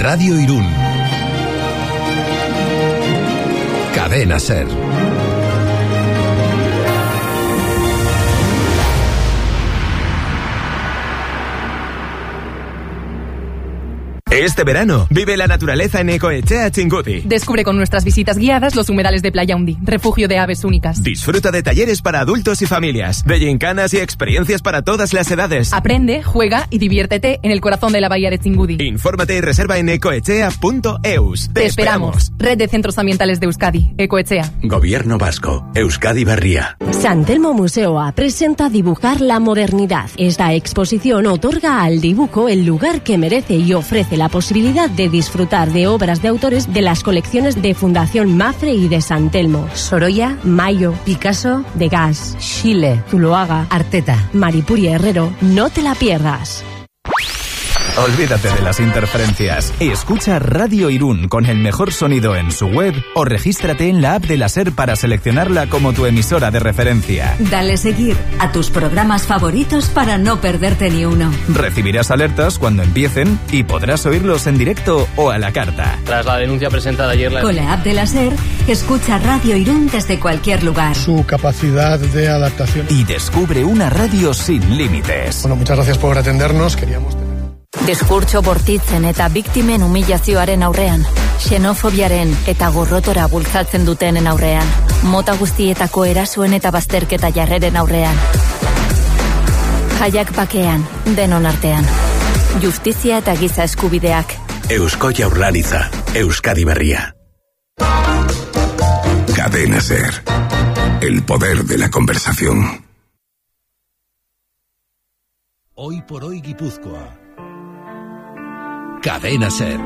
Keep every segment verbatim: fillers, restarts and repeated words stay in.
Radio Irún. Cadena SER. Este verano, vive la naturaleza en Ecoetxea Chinguti. Descubre con nuestras visitas guiadas los humedales de Playa Undi, refugio de aves únicas. Disfruta de talleres para adultos y familias, de gincanas y experiencias para todas las edades. Aprende, juega y diviértete en el corazón de la bahía de Chinguti. Infórmate y reserva en ecoetxea punto eus. Te, Te esperamos. esperamos. Red de Centros Ambientales de Euskadi, Ecoetxea. Gobierno Vasco, Euskadi Berria. San Telmo Museoa presenta Dibujar la modernidad. Esta exposición otorga al dibujo el lugar que merece y ofrece la posibilidad de disfrutar de obras de autores de las colecciones de Fundación Mafre y de San Telmo. Sorolla, Mayo, Picasso, Degas, Schiele, Zuloaga, Arteta, Maripuri Herrero. No te la pierdas. Olvídate de las interferencias. Escucha Radio Irún con el mejor sonido en su web o regístrate en la app de la SER para seleccionarla como tu emisora de referencia. Dale seguir a tus programas favoritos para no perderte ni uno. Recibirás alertas cuando empiecen y podrás oírlos en directo o a la carta. Tras la denuncia presentada ayer... La... Con la app de la SER, escucha Radio Irún desde cualquier lugar. Su capacidad de adaptación. Y descubre una radio sin límites. Bueno, muchas gracias por atendernos. Queríamos... Diskurtso bortitzen eta biktimen humilazioaren aurrean, xenofobiaren eta gorrotora bultzatzen dutenen aurrean, mota guztietako erasoen eta bazterketa jarreren aurrean. Jaiak bakean, denon artean. Justizia eta giza eskubideak. Eusko Jaurlaritza, Euskadi Berria. Cadena SER. El poder de la conversación. Hoy por hoy Guipúzcoa. Cadena SER.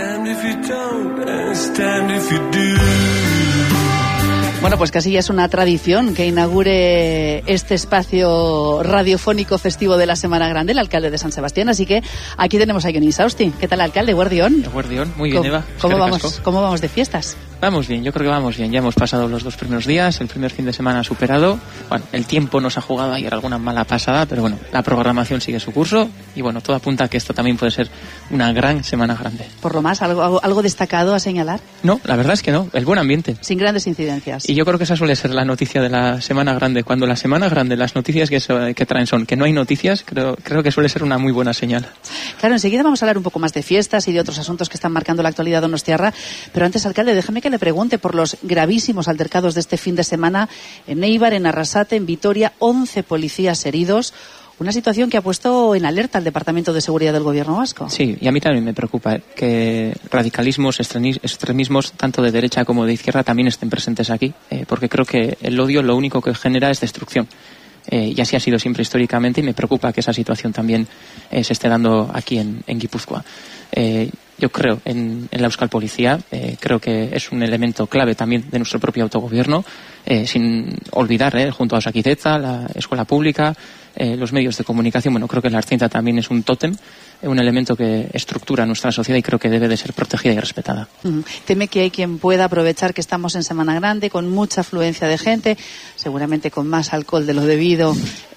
Bueno, pues casi ya es una tradición que inaugure este espacio radiofónico festivo de la Semana Grande el alcalde de San Sebastián, así que aquí tenemos a Jon Insausti. ¿Qué tal, alcalde? Guardión. Guardión, muy bien, ¿Cómo, Eva. ¿Cómo vamos, ¿Cómo vamos de fiestas? Vamos bien, yo creo que vamos bien. Ya hemos pasado los dos primeros días, el primer fin de semana superado. Bueno, el tiempo nos ha jugado ayer alguna mala pasada, pero bueno, la programación sigue su curso y bueno, todo apunta a que esto también puede ser una gran Semana Grande. Por lo más, ¿algo, algo, algo destacado a señalar? No, la verdad es que no, el buen ambiente. Sin grandes incidencias. Y yo creo que esa suele ser la noticia de la Semana Grande. Cuando la Semana Grande, las noticias que, so, que traen son que no hay noticias, creo, creo que suele ser una muy buena señal. Claro, enseguida vamos a hablar un poco más de fiestas y de otros asuntos que están marcando la actualidad donostiarra, pero antes, alcalde, déjame que le pregunte por los gravísimos altercados de este fin de semana en Eibar, en Arrasate, en Vitoria, once policías heridos. Una situación que ha puesto en alerta al Departamento de Seguridad del Gobierno vasco. Sí, y a mí también me preocupa ¿eh? que radicalismos, extremismos, tanto de derecha como de izquierda, también estén presentes aquí, eh, porque creo que el odio lo único que genera es destrucción. Eh, y así ha sido siempre históricamente, y me preocupa que esa situación también eh, se esté dando aquí en, en Guipúzcoa. Eh, yo creo en, en la Euskal Policía, eh, creo que es un elemento clave también de nuestro propio autogobierno, eh, sin olvidar, eh, junto a Osakidecha, la escuela pública, eh, los medios de comunicación. Bueno, creo que la Ertzaintza también es un tótem, eh, un elemento que estructura nuestra sociedad y creo que debe de ser protegida y respetada. Uh-huh. Teme que hay quien pueda aprovechar que estamos en Semana Grande con mucha afluencia de gente, seguramente con más alcohol de lo debido,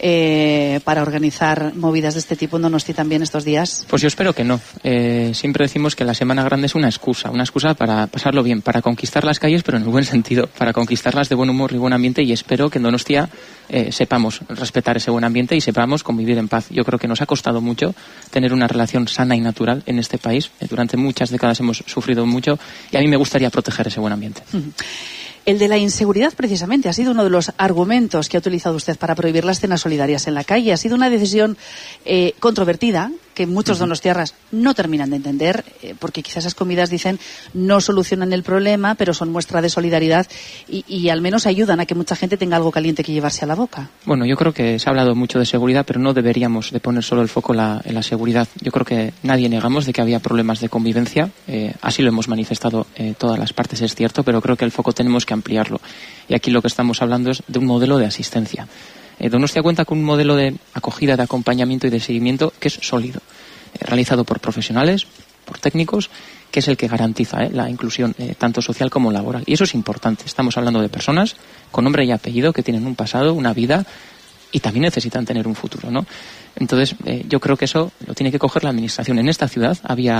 eh, para organizar movidas de este tipo en Donosti también estos días. Pues yo espero que no. Eh, siempre decimos que la Semana Grande es una excusa, una excusa para pasarlo bien, para conquistar las calles, pero en el buen sentido, para conquistarlas de buen humor y buen ambiente, y espero que en Donostia eh, sepamos respetar ese buen ambiente y sepamos convivir en paz. Yo creo que nos ha costado mucho tener una relación sana y natural en este país. Eh, durante muchas décadas hemos sufrido mucho y a mí me gustaría proteger ese buen ambiente. Uh-huh. El de la inseguridad, precisamente, ha sido uno de los argumentos que ha utilizado usted para prohibir las cenas solidarias en la calle. Ha sido una decisión eh, controvertida, que muchos donostiarras no terminan de entender, eh, porque quizás esas comidas, dicen, no solucionan el problema, pero son muestra de solidaridad y, y al menos ayudan a que mucha gente tenga algo caliente que llevarse a la boca. Bueno, yo creo que se ha hablado mucho de seguridad, pero no deberíamos de poner solo el foco la, en la seguridad. Yo creo que nadie negamos de que había problemas de convivencia, eh, así lo hemos manifestado eh, todas las partes, es cierto, pero creo que el foco tenemos que ampliarlo. Y aquí lo que estamos hablando es de un modelo de asistencia. Eh, Donostia cuenta con un modelo de acogida, de acompañamiento y de seguimiento que es sólido, eh, realizado por profesionales, por técnicos, que es el que garantiza eh, la inclusión eh, tanto social como laboral. Y eso es importante. Estamos hablando de personas con nombre y apellido que tienen un pasado, una vida y también necesitan tener un futuro, ¿no? Entonces, eh, yo creo que eso lo tiene que coger la administración. En esta ciudad había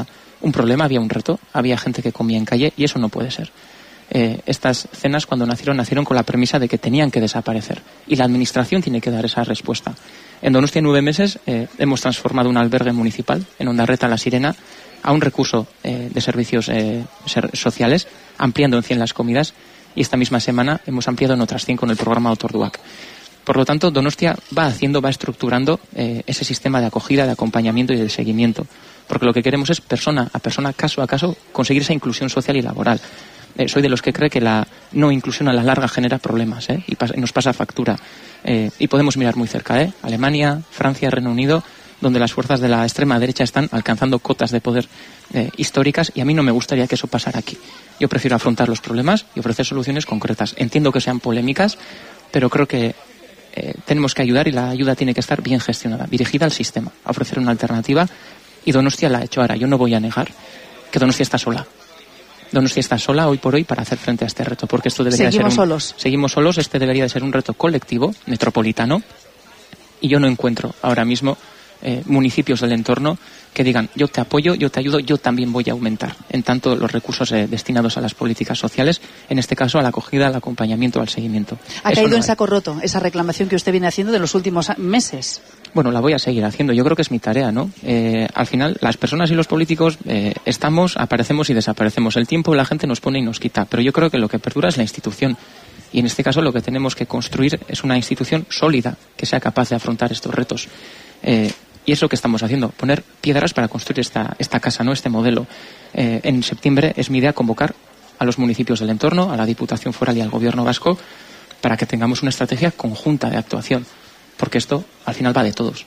un problema, había un reto, había gente que comía en calle y eso no puede ser. Eh, estas cenas cuando nacieron, nacieron con la premisa de que tenían que desaparecer y la administración tiene que dar esa respuesta. En Donostia, en nueve meses, eh, hemos transformado un albergue municipal en Ondarreta La Sirena a un recurso eh, de servicios eh, ser, sociales, ampliando en cien las comidas, y esta misma semana hemos ampliado en otras cien con el programa Otorduak. Por lo tanto, Donostia va haciendo, va estructurando eh, ese sistema de acogida, de acompañamiento y de seguimiento, porque lo que queremos es persona a persona, caso a caso, conseguir esa inclusión social y laboral. Eh, soy de los que cree que la no inclusión a la larga genera problemas ¿eh? y, pas- y nos pasa factura. Eh, y podemos mirar muy cerca, ¿eh? Alemania, Francia, Reino Unido, donde las fuerzas de la extrema derecha están alcanzando cotas de poder eh, históricas, y a mí no me gustaría que eso pasara aquí. Yo prefiero afrontar los problemas y ofrecer soluciones concretas. Entiendo que sean polémicas, pero creo que eh, tenemos que ayudar, y la ayuda tiene que estar bien gestionada, dirigida al sistema, a ofrecer una alternativa, y Donostia la ha hecho. Ahora, yo no voy a negar que Donostia está sola. Donostia está sola hoy por hoy para hacer frente a este reto, porque esto debería seguimos ser un, solos. Seguimos solos, este debería de ser un reto colectivo, metropolitano, y yo no encuentro ahora mismo eh, municipios del entorno que digan yo te apoyo, yo te ayudo, yo también voy a aumentar en tanto los recursos eh, destinados a las políticas sociales, en este caso a la acogida, al acompañamiento, al seguimiento. Ha Eso caído no en hay. saco roto esa reclamación que usted viene haciendo de los últimos meses. Bueno, la voy a seguir haciendo. Yo creo que es mi tarea, ¿no? Eh, al final, las personas y los políticos eh, estamos, aparecemos y desaparecemos. El tiempo la gente nos pone y nos quita. Pero yo creo que lo que perdura es la institución. Y en este caso lo que tenemos que construir es una institución sólida que sea capaz de afrontar estos retos. Eh, y es lo que estamos haciendo. Poner piedras para construir esta, esta casa, ¿no? Este modelo. Eh, en septiembre es mi idea convocar a los municipios del entorno, a la Diputación Foral y al Gobierno vasco, para que tengamos una estrategia conjunta de actuación. Porque esto al final va de todos.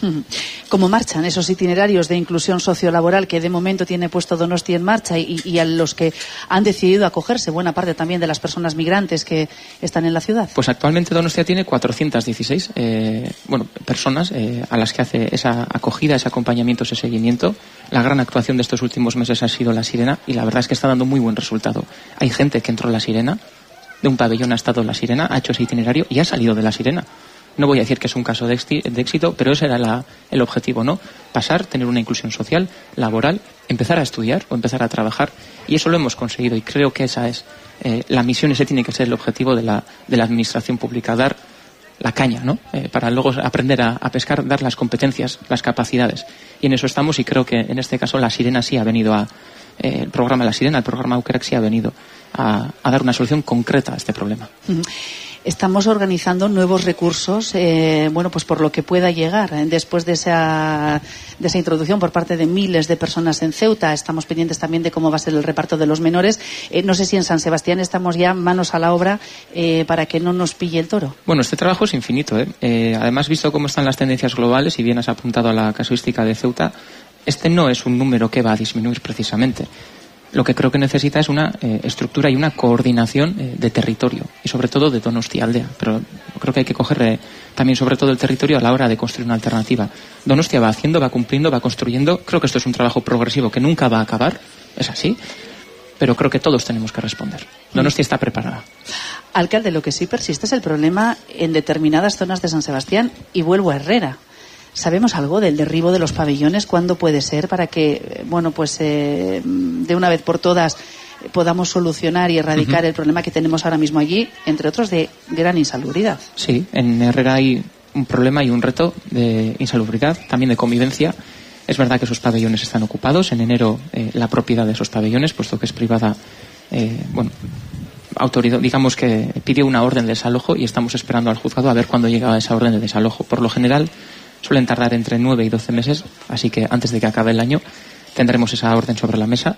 ¿Cómo marchan esos itinerarios de inclusión sociolaboral que de momento tiene puesto Donostia en marcha y, y a los que han decidido acogerse buena parte también de las personas migrantes que están en la ciudad? Pues actualmente Donostia tiene cuatrocientas dieciséis eh, bueno, personas eh, a las que hace esa acogida, ese acompañamiento, ese seguimiento. La gran actuación de estos últimos meses ha sido La Sirena, y la verdad es que está dando muy buen resultado. Hay gente que entró en La Sirena, de un pabellón ha estado en La Sirena, ha hecho ese itinerario y ha salido de La Sirena. No voy a decir que es un caso de éxito, pero ese era la, el objetivo, ¿no? Pasar, tener una inclusión social, laboral, empezar a estudiar o empezar a trabajar, y eso lo hemos conseguido, y creo que esa es eh, la misión, ese tiene que ser el objetivo de la, de la administración pública, dar la caña, ¿no? Eh, para luego aprender a, a pescar, dar las competencias, las capacidades, y en eso estamos, y creo que en este caso La Sirena sí ha venido a, eh, el programa La Sirena, el programa Aukerak sí ha venido a, a dar una solución concreta a este problema. Uh-huh. Estamos organizando nuevos recursos, eh, bueno, pues por lo que pueda llegar. Eh, después de esa, de esa introducción por parte de miles de personas en Ceuta, estamos pendientes también de cómo va a ser el reparto de los menores. Eh, no sé si en San Sebastián estamos ya manos a la obra eh, para que no nos pille el toro. Bueno, este trabajo es infinito, ¿eh? Eh, además, visto cómo están las tendencias globales, y bien has apuntado a la casuística de Ceuta, este no es un número que va a disminuir precisamente. Lo que creo que necesita es una eh, estructura y una coordinación eh, de territorio, y sobre todo de Donostia aldea. Pero creo que hay que coger eh, también sobre todo el territorio a la hora de construir una alternativa. Donostia va haciendo, va cumpliendo, va construyendo. Creo que esto es un trabajo progresivo que nunca va a acabar, es así, pero creo que todos tenemos que responder. Donostia está preparada. Alcalde, lo que sí persiste es el problema en determinadas zonas de San Sebastián, y vuelvo a Herrera. ¿Sabemos algo del derribo de los pabellones? ¿Cuándo puede ser? Para que, bueno, pues eh, de una vez por todas podamos solucionar y erradicar uh-huh. el problema que tenemos ahora mismo allí, entre otros de gran insalubridad. Sí, en Herrera hay un problema y un reto de insalubridad, también de convivencia. Es verdad que esos pabellones están ocupados. En enero eh, la propiedad de esos pabellones, puesto que es privada, eh, bueno, autoridad, digamos que pidió una orden de desalojo, y estamos esperando al juzgado a ver cuándo llega esa orden de desalojo. Por lo general suelen tardar entre nueve y doce meses, así que antes de que acabe el año tendremos esa orden sobre la mesa,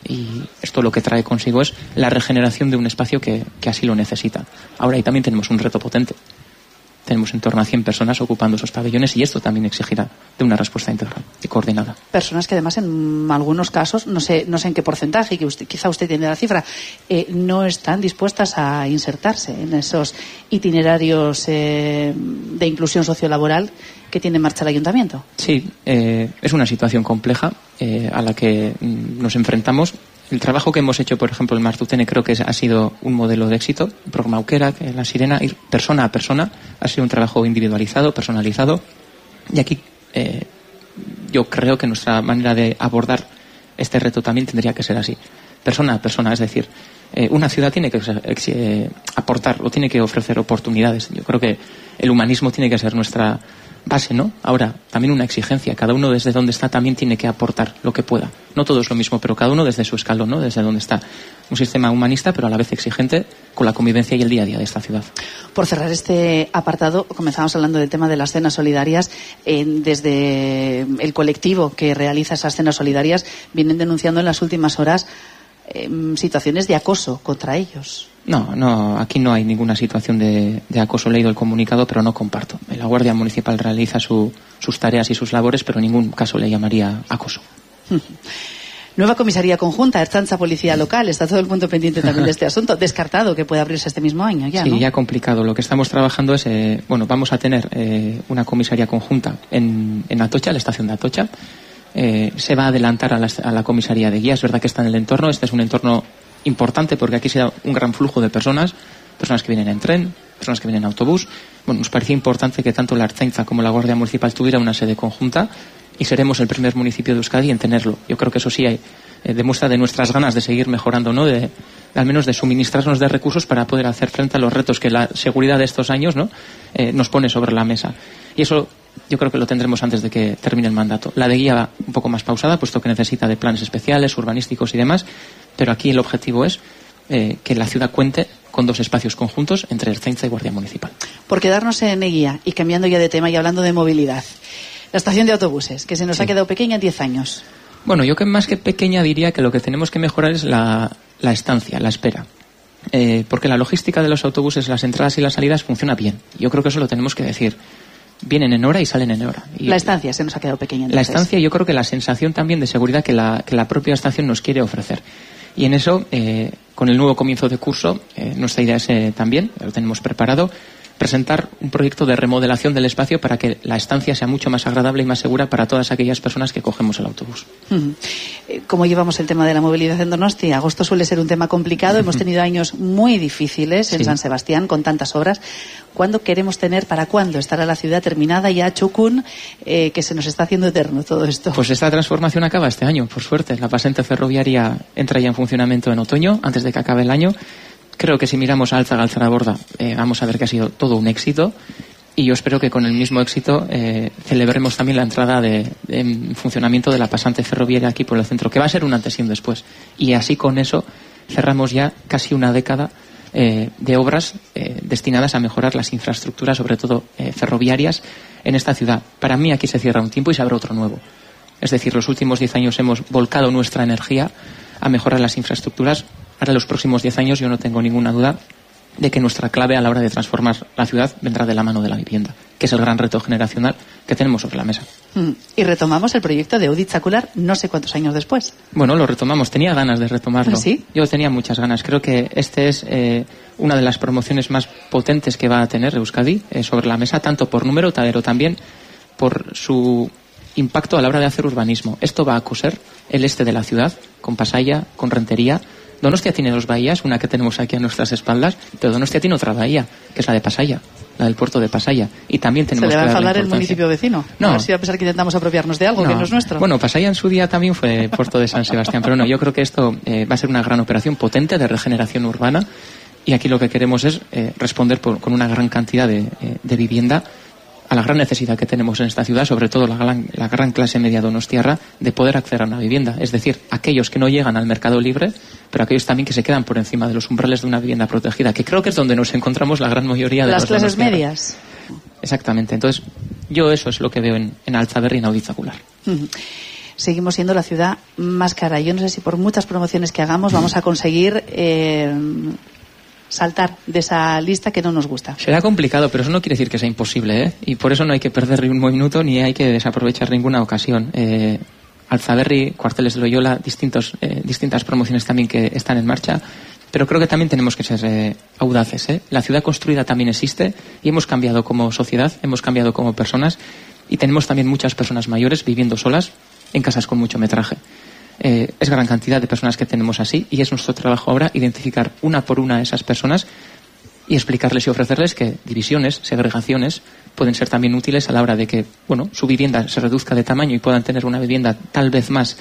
y esto lo que trae consigo es la regeneración de un espacio que, que así lo necesita. Ahora, y también tenemos un reto potente. Tenemos en torno a cien personas ocupando esos pabellones, y esto también exigirá de una respuesta integral y coordinada. Personas que además en algunos casos, no sé, no sé en qué porcentaje, que usted, quizá usted tiene la cifra, eh, no están dispuestas a insertarse en esos itinerarios eh, de inclusión sociolaboral que tiene en marcha el ayuntamiento. Sí, eh, es una situación compleja eh, a la que mm, nos enfrentamos. El trabajo que hemos hecho, por ejemplo, en Martutene, creo que ha sido un modelo de éxito. El programa Aukerak, La Sirena, ir persona a persona, ha sido un trabajo individualizado, personalizado. Y aquí eh, yo creo que nuestra manera de abordar este reto también tendría que ser así, persona a persona, es decir, eh, una ciudad tiene que eh, aportar o tiene que ofrecer oportunidades. Yo creo que el humanismo tiene que ser nuestra base, ¿no? Ahora, también una exigencia. Cada uno desde donde está también tiene que aportar lo que pueda. No todo es lo mismo, pero cada uno desde su escalón, ¿no? Desde donde está. Un sistema humanista, pero a la vez exigente con la convivencia y el día a día de esta ciudad. Por cerrar este apartado, comenzamos hablando del tema de las cenas solidarias. Eh, desde el colectivo que realiza esas cenas solidarias vienen denunciando en las últimas horas eh, situaciones de acoso contra ellos. No, no, aquí no hay ninguna situación de, de acoso. He leído el comunicado, pero no comparto. La Guardia Municipal realiza su, sus tareas y sus labores, pero en ningún caso le llamaría acoso. Nueva comisaría conjunta, Ertzaintza Policía Local. Está todo el mundo pendiente también de este asunto. Descartado que pueda abrirse este mismo año ya, Sí, ¿no? ya complicado. Lo que estamos trabajando es, eh, bueno, vamos a tener eh, una comisaría conjunta en, en Atocha, la estación de Atocha. Eh, se va a adelantar a la, a la comisaría de Guía. Es verdad que está en el entorno. Este es un entorno importante porque aquí se da un gran flujo de personas, personas que vienen en tren, personas que vienen en autobús. Bueno, nos parecía importante que tanto la Ertzaintza como la Guardia Municipal tuviera una sede conjunta y seremos el primer municipio de Euskadi en tenerlo. Yo creo que eso sí hay, eh, demuestra de nuestras ganas de seguir mejorando, ¿no? De, de al menos de suministrarnos de recursos para poder hacer frente a los retos que la seguridad de estos años, ¿no? eh, nos pone sobre la mesa. Y eso yo creo que lo tendremos antes de que termine el mandato. La de Guía va un poco más pausada, puesto que necesita de planes especiales, urbanísticos y demás, pero aquí el objetivo es eh, que la ciudad cuente con dos espacios conjuntos entre Ertzaintza y Guardia Municipal. Por quedarnos en Eguía y cambiando ya de tema y hablando de movilidad, la estación de autobuses, que se nos sí. ha quedado pequeña en diez años. Bueno, yo que más que pequeña diría que lo que tenemos que mejorar es la, la estancia, la espera. Eh, porque la logística de los autobuses, las entradas y las salidas funciona bien. Yo creo que eso lo tenemos que decir. Vienen en hora y salen en hora. Y la estancia se nos ha quedado pequeña. Entonces. La estancia, yo creo que la sensación también de seguridad que la, que la propia estación nos quiere ofrecer. Y en eso, eh, con el nuevo comienzo de curso, eh, nuestra idea es eh, también, lo tenemos preparado, presentar un proyecto de remodelación del espacio para que la estancia sea mucho más agradable y más segura para todas aquellas personas que cogemos el autobús. Uh-huh. ¿Cómo llevamos el tema de la movilidad en Donosti? Agosto suele ser un tema complicado. Uh-huh. Hemos tenido años muy difíciles en sí. San Sebastián con tantas obras. ¿Cuándo queremos tener, para cuándo estará la ciudad terminada ya, Txukun, eh, que se nos está haciendo eterno todo esto? Pues esta transformación acaba este año, por suerte. La pasante ferroviaria entra ya en funcionamiento en otoño, antes de que acabe el año. Creo que si miramos a Álzaga, Alzaraborda, eh, vamos a ver que ha sido todo un éxito y yo espero que con el mismo éxito eh, celebremos también la entrada de, de en funcionamiento de la pasante ferroviaria aquí por el centro, que va a ser un antes y un después. Y así con eso cerramos ya casi una década eh, de obras eh, destinadas a mejorar las infraestructuras, sobre todo eh, ferroviarias, en esta ciudad. Para mí aquí se cierra un tiempo y se abre otro nuevo. Es decir, los últimos diez años hemos volcado nuestra energía a mejorar las infraestructuras. Ahora, en los próximos diez años, yo no tengo ninguna duda de que nuestra clave a la hora de transformar la ciudad vendrá de la mano de la vivienda, que es el gran reto generacional que tenemos sobre la mesa. Mm. Y retomamos el proyecto de Audit Sacular no sé cuántos años después. Bueno, lo retomamos. Tenía ganas de retomarlo. ¿Sí? Yo tenía muchas ganas. Creo que este es eh, una de las promociones más potentes que va a tener Euskadi eh, sobre la mesa, tanto por número, pero también por su impacto a la hora de hacer urbanismo. Esto va a coser el este de la ciudad, con Pasaia, con Rentería. Donostia tiene dos bahías, una que tenemos aquí a nuestras espaldas, pero Donostia tiene otra bahía, que es la de Pasaia, la del puerto de Pasaia. Y también tenemos ¿Se le va que a enfadar darle el municipio vecino? No. A ver si va a pensar que intentamos apropiarnos de algo no. que no es nuestro. Bueno, Pasaia en su día también fue puerto de San Sebastián, pero no, yo creo que esto eh, va a ser una gran operación potente de regeneración urbana y aquí lo que queremos es eh, responder por, con una gran cantidad de, eh, de vivienda a la gran necesidad que tenemos en esta ciudad, sobre todo la gran, la gran clase media donostiarra, de poder acceder a una vivienda. Es decir, aquellos que no llegan al mercado libre, pero aquellos también que se quedan por encima de los umbrales de una vivienda protegida, que creo que es donde nos encontramos la gran mayoría de las los clases medias. Exactamente. Entonces, yo eso es lo que veo en, en Altzaberri y en Audit Sacular. Uh-huh. Seguimos siendo la ciudad más cara. Yo no sé si por muchas promociones que hagamos vamos a conseguir eh, saltar de esa lista que no nos gusta. Será complicado, pero eso no quiere decir que sea imposible, ¿eh? Y por eso no hay que perder ni un minuto ni hay que desaprovechar ninguna ocasión. Eh, Altzaberri, Cuarteles de Loyola, distintos, eh, distintas promociones también que están en marcha, pero creo que también tenemos que ser eh, audaces, ¿eh? La ciudad construida también existe y hemos cambiado como sociedad, hemos cambiado como personas y tenemos también muchas personas mayores viviendo solas en casas con mucho metraje. Eh, es gran cantidad de personas que tenemos así y es nuestro trabajo ahora identificar una por una a esas personas y explicarles y ofrecerles que divisiones, segregaciones pueden ser también útiles a la hora de que, bueno, su vivienda se reduzca de tamaño y puedan tener una vivienda tal vez más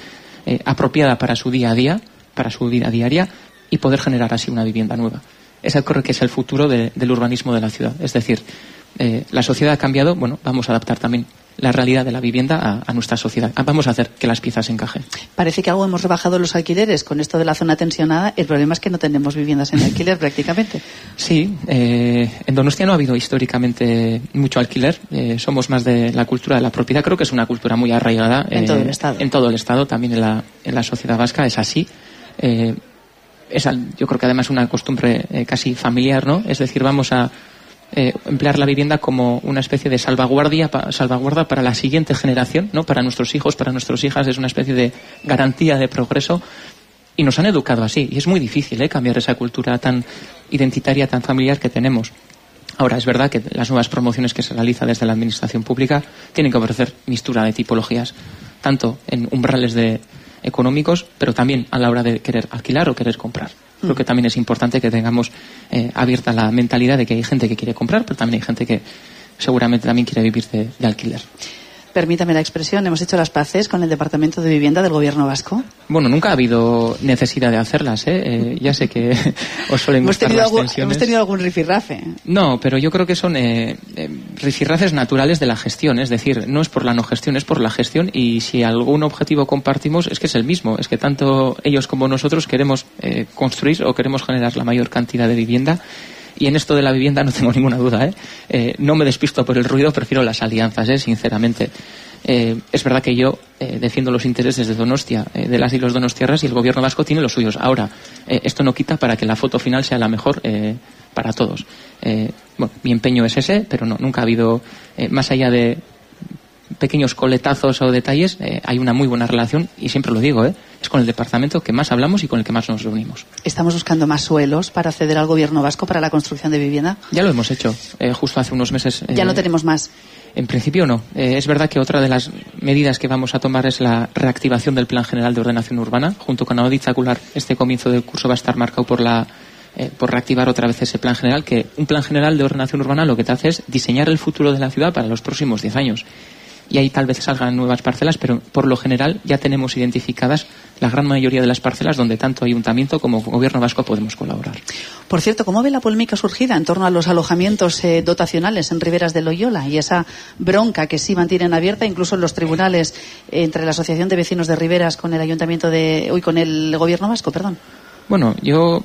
eh, apropiada para su día a día, para su vida diaria, y poder generar así una vivienda nueva. Ese creo que es el futuro de, del urbanismo de la ciudad. Es decir, eh, la sociedad ha cambiado, bueno, vamos a adaptar también la realidad de la vivienda a, a nuestra sociedad. Vamos a hacer que las piezas encajen. Parece que algo hemos rebajado los alquileres con esto de la zona tensionada. El problema es que no tenemos viviendas en alquiler prácticamente. Sí, eh, en Donostia no ha habido históricamente mucho alquiler. Eh, somos más de la cultura de la propiedad. Creo que es una cultura muy arraigada. En eh, todo el Estado. En todo el Estado, también en la, en la sociedad vasca es así. Eh, es, yo creo que además una costumbre eh, casi familiar, ¿no? Es decir, vamos a Eh, emplear la vivienda como una especie de salvaguardia pa, salvaguarda para la siguiente generación, ¿no? Para nuestros hijos, para nuestras hijas, es una especie de garantía de progreso, y nos han educado así, y es muy difícil ¿eh? cambiar esa cultura tan identitaria, tan familiar que tenemos. Ahora, es verdad que las nuevas promociones que se realizan desde la administración pública tienen que ofrecer mixtura de tipologías, tanto en umbrales de económicos, pero también a la hora de querer alquilar o querer comprar. Creo que también es importante que tengamos eh, abierta la mentalidad de que hay gente que quiere comprar, pero también hay gente que seguramente también quiere vivir de, de alquiler. Permítame la expresión, hemos hecho las paces con el Departamento de Vivienda del Gobierno vasco. Bueno, nunca ha habido necesidad de hacerlas, ¿eh? eh ya sé que os suelen hemos gustar tenido las algún, tensiones. Hemos tenido algún rifirrafe. No, pero yo creo que son eh, eh, rifirrafes naturales de la gestión, es decir, no es por la no gestión, es por la gestión, y si algún objetivo compartimos es que es el mismo, es que tanto ellos como nosotros queremos eh, construir o queremos generar la mayor cantidad de vivienda. Y en esto de la vivienda no tengo ninguna duda, ¿eh? Eh, no me despisto por el ruido, prefiero las alianzas, ¿eh? Sinceramente. Eh, es verdad que yo eh, defiendo los intereses de Donostia, eh, de las y los donostiarras, y el gobierno vasco tiene los suyos. Ahora, eh, esto no quita para que la foto final sea la mejor eh, para todos. Eh, bueno, mi empeño es ese, pero no, nunca ha habido, eh, más allá de pequeños coletazos o detalles, eh, hay una muy buena relación, y siempre lo digo, ¿eh? es con el departamento que más hablamos y con el que más nos reunimos. ¿Estamos buscando más suelos para acceder al gobierno vasco para la construcción de vivienda? Ya lo hemos hecho, eh, justo hace unos meses. ¿Ya eh, no tenemos más? En principio no. Eh, es verdad que otra de las medidas que vamos a tomar es la reactivación del Plan General de Ordenación Urbana. Junto con Auditzacular, este comienzo del curso va a estar marcado por la eh, por reactivar otra vez ese Plan General, que un Plan General de Ordenación Urbana lo que te hace es diseñar el futuro de la ciudad para los próximos diez años. Y ahí tal vez salgan nuevas parcelas, pero por lo general ya tenemos identificadas la gran mayoría de las parcelas donde tanto Ayuntamiento como Gobierno vasco podemos colaborar. Por cierto, ¿cómo ve la polémica surgida en torno a los alojamientos eh, dotacionales en Riberas de Loyola y esa bronca que sí mantienen abierta incluso en los tribunales eh, entre la Asociación de Vecinos de Riberas con el Ayuntamiento de hoy con el Gobierno vasco, perdón? Bueno, yo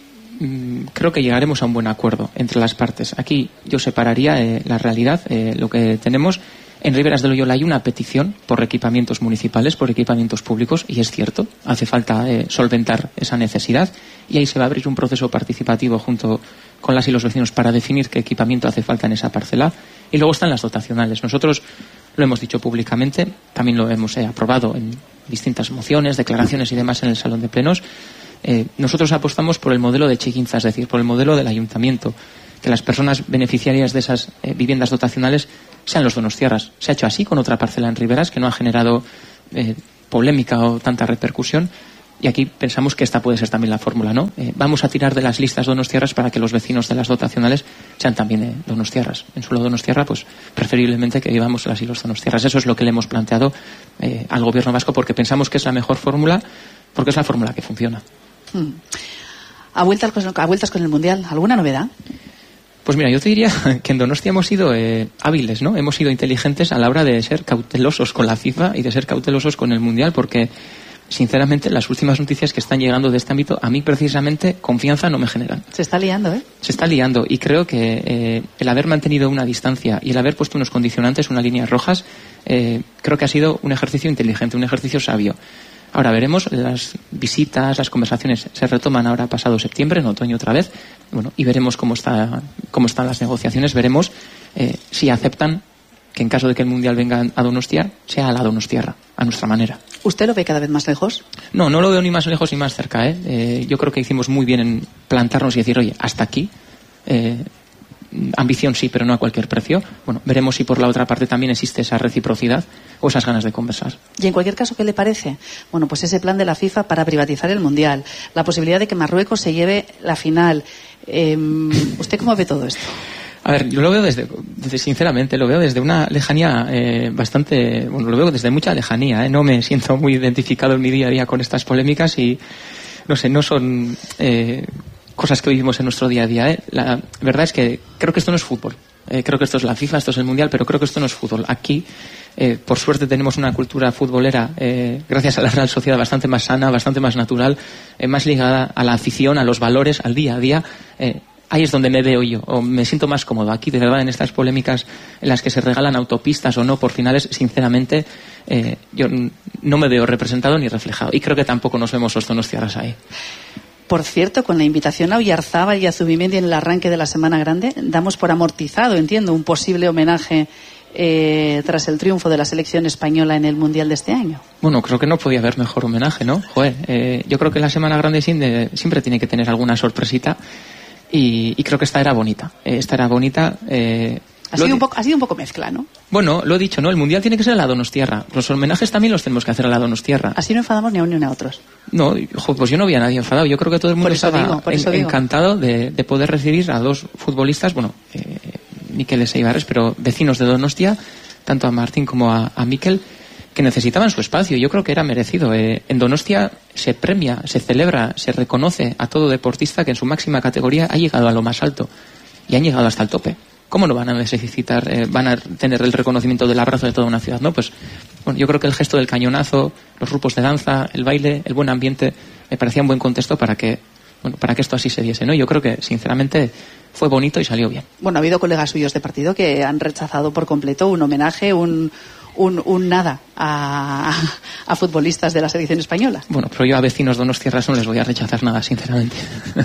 mmm, creo que llegaremos a un buen acuerdo entre las partes. Aquí yo separaría eh, la realidad, eh, lo que tenemos. En Riberas de Loyola hay una petición por equipamientos municipales, por equipamientos públicos, y es cierto, hace falta eh, solventar esa necesidad, y ahí se va a abrir un proceso participativo junto con las y los vecinos para definir qué equipamiento hace falta en esa parcela. Y luego están las dotacionales. Nosotros lo hemos dicho públicamente, también lo hemos eh, aprobado en distintas mociones, declaraciones y demás en el Salón de Plenos. Eh, nosotros apostamos por el modelo de Chiquinza, es decir, por el modelo del Ayuntamiento, que las personas beneficiarias de esas eh, viviendas dotacionales sean los donostiarras. Se ha hecho así con otra parcela en Riberas que no ha generado eh, polémica o tanta repercusión, y aquí pensamos que esta puede ser también la fórmula, ¿no? Eh, vamos a tirar de las listas donostiarras para que los vecinos de las dotacionales sean también eh, donostiarras. En suelo donostiarra, pues preferiblemente que vivamos las y los donostiarras. Eso es lo que le hemos planteado eh, al Gobierno vasco, porque pensamos que es la mejor fórmula, porque es la fórmula que funciona. Hmm. ¿A vueltas con, a vueltas con el Mundial? ¿Alguna novedad? Pues mira, yo te diría que en Donostia hemos sido eh, hábiles, ¿no? Hemos sido inteligentes a la hora de ser cautelosos con la FIFA y de ser cautelosos con el Mundial, porque sinceramente las últimas noticias que están llegando de este ámbito, a mí precisamente confianza no me generan. Se está liando, ¿eh? Se está liando, y creo que eh, el haber mantenido una distancia y el haber puesto unos condicionantes, unas líneas rojas, eh, creo que ha sido un ejercicio inteligente, un ejercicio sabio. Ahora veremos, las visitas, las conversaciones se retoman ahora pasado septiembre, en otoño otra vez, bueno, y veremos cómo está, cómo están las negociaciones, veremos eh, si aceptan que en caso de que el Mundial venga a Donostia, sea a la donostiarra, a nuestra manera. ¿Usted lo ve cada vez más lejos? No, no lo veo ni más lejos ni más cerca, ¿eh? Eh, yo creo que hicimos muy bien en plantarnos y decir, oye, hasta aquí. Eh, ambición sí, pero no a cualquier precio. Bueno, veremos si por la otra parte también existe esa reciprocidad o esas ganas de conversar. Y en cualquier caso, ¿qué le parece? Bueno, pues ese plan de la FIFA para privatizar el Mundial, la posibilidad de que Marruecos se lleve la final. Eh, ¿Usted cómo ve todo esto? A ver, yo lo veo desde, desde sinceramente, lo veo desde una lejanía eh, bastante, bueno, lo veo desde mucha lejanía, ¿eh? No me siento muy identificado en mi día a día con estas polémicas y, no sé, no son eh, cosas que vivimos en nuestro día a día, ¿eh? La verdad es que creo que esto no es fútbol. Eh, creo que esto es la FIFA, esto es el Mundial, pero creo que esto no es fútbol. Aquí, eh, por suerte, tenemos una cultura futbolera, eh, gracias a la Real Sociedad, bastante más sana, bastante más natural, eh, más ligada a la afición, a los valores, al día a día. Eh, ahí es donde me veo yo, o me siento más cómodo. Aquí, de verdad, en estas polémicas en las que se regalan autopistas o no por finales, sinceramente, eh, yo no me veo representado ni reflejado. Y creo que tampoco nos vemos los donostiarras ahí. Por cierto, con la invitación a Oyarzábal y a Zubimendi en el arranque de la Semana Grande, damos por amortizado, entiendo, un posible homenaje eh, tras el triunfo de la selección española en el Mundial de este año. Bueno, creo que no podía haber mejor homenaje, ¿no? Joder, eh, yo creo que la Semana Grande siempre, siempre tiene que tener alguna sorpresita y, y creo que esta era bonita. Eh, esta era bonita. Eh, Ha sido, un poco, ha sido un poco mezcla, ¿no? Bueno, lo he dicho, ¿no? El Mundial tiene que ser a la Donostiarra. Los homenajes también los tenemos que hacer a la Donostiarra. Así no enfadamos ni a uno ni a otros. No, jo, pues yo no vi a nadie enfadado. Yo creo que todo el mundo estaba digo, en, encantado de, de poder recibir a dos futbolistas, bueno, eh, Mikel Eibarres, pero vecinos de Donostia, tanto a Martín como a, a Mikel, que necesitaban su espacio. Yo creo que era merecido. Eh, en Donostia se premia, se celebra, se reconoce a todo deportista que en su máxima categoría ha llegado a lo más alto y han llegado hasta el tope. ¿Cómo no van a necesitar, eh, van a tener el reconocimiento del abrazo de toda una ciudad, no? Pues, bueno, yo creo que el gesto del cañonazo, los grupos de danza, el baile, el buen ambiente, me parecía un buen contexto para que, bueno, para que esto así se diese, ¿no? Yo creo que, sinceramente, fue bonito y salió bien. Bueno, ha habido colegas suyos de partido que han rechazado por completo un homenaje, un, un, un nada a, a futbolistas de la selección española. Bueno, pero yo a vecinos donostiarras no les voy a rechazar nada, sinceramente.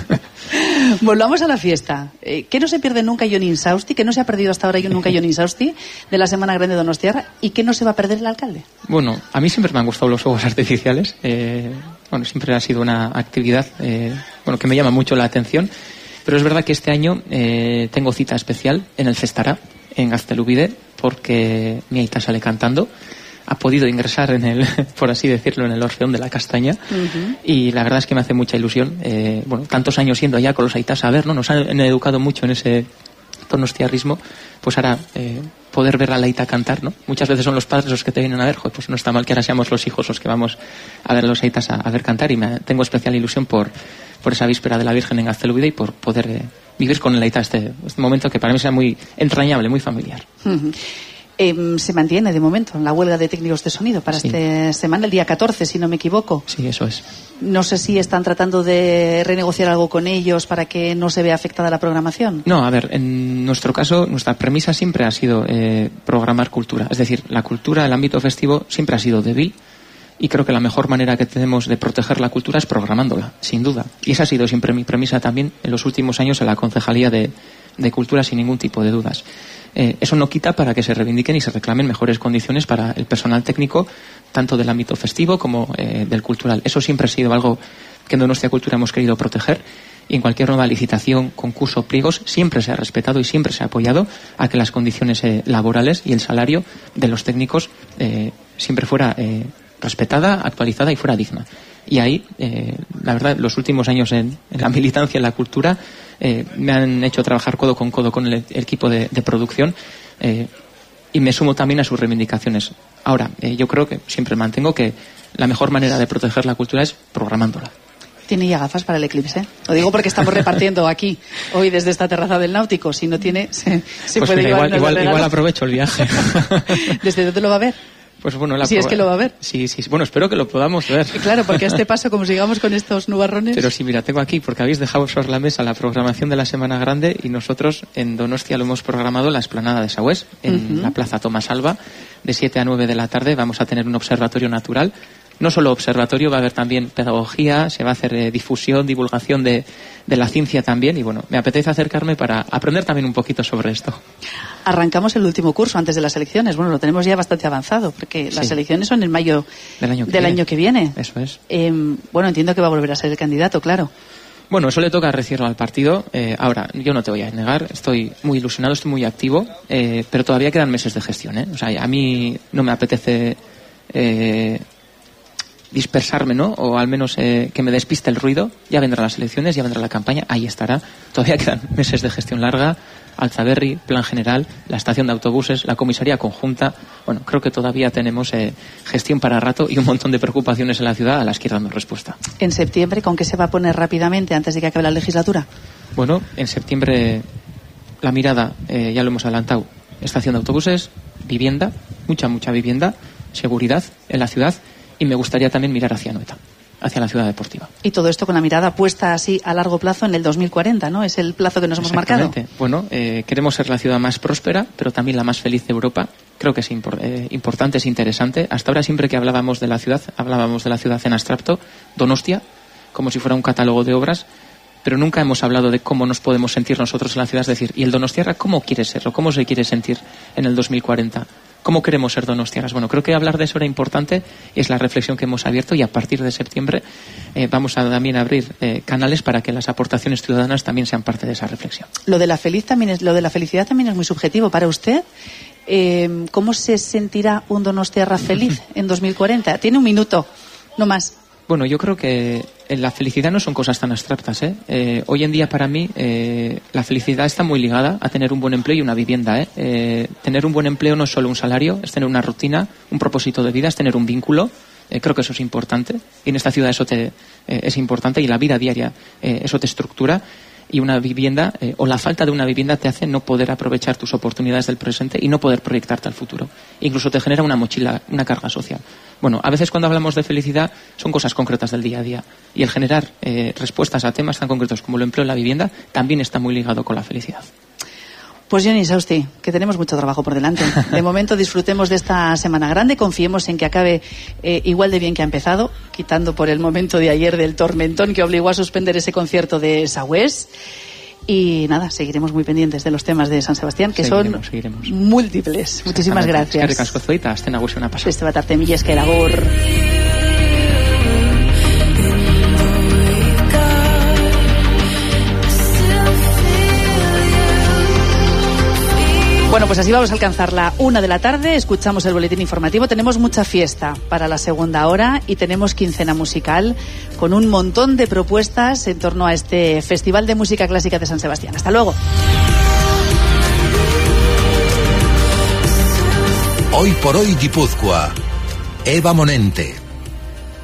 Volvamos a la fiesta. Eh, ¿Qué no se pierde nunca Jon Insausti? ¿Qué no se ha perdido hasta ahora nunca Jon Insausti de la Semana Grande de Donostiarra? ¿Y qué no se va a perder el alcalde? Bueno, a mí siempre me han gustado los fuegos artificiales. Eh, bueno, siempre ha sido una actividad eh, bueno, que me llama mucho la atención. Pero es verdad que este año eh, tengo cita especial en el Festará, en Gaztelubide, porque mi aita sale cantando. Ha podido ingresar en el, por así decirlo, en el Orfeón de la Castaña. Uh-huh. Y la verdad es que me hace mucha ilusión. Eh, bueno, tantos años siendo allá con los aitas a ver, ¿no? Nos han educado mucho en ese donostiarrismo. Pues ahora eh, poder ver a la aita cantar, ¿no? Muchas veces son los padres los que te vienen a ver. Joder, pues no está mal que ahora seamos los hijos los que vamos a ver a los aitas a, a ver cantar. Y me, tengo especial ilusión por, por esa víspera de la Virgen en Gaztelubide y por poder eh, vivir con el aita este, este momento que para mí será muy entrañable, muy familiar. Uh-huh. Eh, se mantiene de momento la huelga de técnicos de sonido para sí. esta semana, el día catorce, si no me equivoco. Sí, eso es. No sé si están tratando de renegociar algo con ellos para que no se vea afectada la programación. No, a ver, en nuestro caso, nuestra premisa siempre ha sido eh, programar cultura. Es decir, la cultura, el ámbito festivo, siempre ha sido débil. Y creo que la mejor manera que tenemos de proteger la cultura es programándola, sin duda. Y esa ha sido siempre mi premisa también en los últimos años en la Concejalía de, de Cultura, sin ningún tipo de dudas. Eh, eso no quita para que se reivindiquen y se reclamen mejores condiciones para el personal técnico, tanto del ámbito festivo como eh, del cultural. Eso siempre ha sido algo que en Donostia Cultura hemos querido proteger. Y en cualquier nueva licitación, concurso, pliegos, siempre se ha respetado y siempre se ha apoyado a que las condiciones eh, laborales y el salario de los técnicos eh, siempre fuera eh, respetada, actualizada y fuera digna. Y ahí, eh, la verdad, los últimos años en, en la militancia, en la cultura, eh, me han hecho trabajar codo con codo con el, el equipo de, de producción eh, y me sumo también a sus reivindicaciones. Ahora, eh, yo creo que siempre mantengo que la mejor manera de proteger la cultura es programándola. Tiene ya gafas para el eclipse. Lo digo porque estamos repartiendo aquí hoy desde esta terraza del Náutico. Si no tiene, se, se pues puede mira, llevar igual, igual, igual aprovecho el viaje. ¿Desde dónde lo va a ver? Pues bueno, la si es que lo va a ver. Sí, sí, bueno, espero que lo podamos ver. Claro, porque a este paso, como sigamos con estos nubarrones. Pero sí, mira, tengo aquí, porque habéis dejado sobre la mesa la programación de la Semana Grande y nosotros en Donostia lo hemos programado en la explanada de Sagüés, en uh-huh. la Plaza Tomás Alba, de siete a nueve de la tarde. Vamos a tener un observatorio natural. No solo observatorio, va a haber también pedagogía, se va a hacer eh, difusión, divulgación de, de la ciencia también. Y bueno, me apetece acercarme para aprender también un poquito sobre esto. Arrancamos el último curso antes de las elecciones. Bueno, lo tenemos ya bastante avanzado, porque las sí. elecciones son en mayo del año que, del viene. Año que viene. Eso es. Eh, bueno, entiendo que va a volver a ser el candidato, claro. Bueno, eso le toca recibirlo al partido. Eh, ahora, yo no te voy a negar, estoy muy ilusionado, estoy muy activo, eh, pero todavía quedan meses de gestión, ¿eh? O sea, a mí no me apetece eh, dispersarme, ¿no? O al menos eh, que me despiste el ruido. Ya vendrán las elecciones, ya vendrá la campaña, ahí estará. Todavía quedan meses de gestión larga, Altzaberri, Plan General, la estación de autobuses, la comisaría conjunta. Bueno, creo que todavía tenemos eh, gestión para rato y un montón de preocupaciones en la ciudad a las que ir dando respuesta. En septiembre, ¿con qué se va a poner rápidamente antes de que acabe la legislatura? Bueno, en septiembre la mirada, eh, ya lo hemos adelantado, estación de autobuses, vivienda, mucha, mucha vivienda, seguridad en la ciudad, y me gustaría también mirar hacia Anoeta, hacia la ciudad deportiva. Y todo esto con la mirada puesta así a largo plazo en el dos mil cuarenta, ¿no? Es el plazo que nos hemos marcado. Bueno, eh, queremos ser la ciudad más próspera, pero también la más feliz de Europa. Creo que es impor- eh, importante, es interesante. Hasta ahora siempre que hablábamos de la ciudad, hablábamos de la ciudad en abstracto, Donostia, como si fuera un catálogo de obras, pero nunca hemos hablado de cómo nos podemos sentir nosotros en la ciudad. Es decir, ¿y el donostiarra cómo quiere serlo? ¿Cómo se quiere sentir en el dos mil cuarenta? ¿Cómo queremos ser donostiarras? Bueno, creo que hablar de eso era importante, es la reflexión que hemos abierto, y a partir de septiembre eh, vamos a también abrir eh, canales para que las aportaciones ciudadanas también sean parte de esa reflexión. Lo de la feliz también es, lo de la felicidad también es muy subjetivo. Para usted, eh, ¿cómo se sentirá un donostiarra feliz en dos mil cuarenta? Tiene un minuto, no más. Bueno, yo creo que la felicidad no son cosas tan abstractas, ¿eh? Eh, hoy en día, para mí, eh, la felicidad está muy ligada a tener un buen empleo y una vivienda, ¿eh? Eh, tener un buen empleo no es solo un salario, es tener una rutina, un propósito de vida, es tener un vínculo. Eh, creo que eso es importante. Y en esta ciudad eso te, eh, es importante, y la vida diaria eh, eso te estructura. Y una vivienda, eh, o la falta de una vivienda, te hace no poder aprovechar tus oportunidades del presente y no poder proyectarte al futuro. Incluso te genera una mochila, una carga social. Bueno, a veces cuando hablamos de felicidad son cosas concretas del día a día. Y el generar eh, respuestas a temas tan concretos como el empleo y la vivienda también está muy ligado con la felicidad. Pues Johnny Sausti, que tenemos mucho trabajo por delante. De momento disfrutemos de esta semana grande, confiemos en que acabe eh, igual de bien que ha empezado, quitando por el momento de ayer del tormentón que obligó a suspender ese concierto de Saués. Y nada, seguiremos muy pendientes de los temas de San Sebastián, que seguiremos, son seguiremos. múltiples. Muchísimas gracias. Eskerrik asko zuei, eta azten nagusi ona pasa. Beste bat arte, mila esker, agur. Bueno, pues así vamos a alcanzar la una de la tarde, escuchamos el boletín informativo, tenemos mucha fiesta para la segunda hora y tenemos quincena musical con un montón de propuestas en torno a este Festival de Música Clásica de San Sebastián. Hasta luego. Hoy por hoy Guipúzcoa. Eva Monente.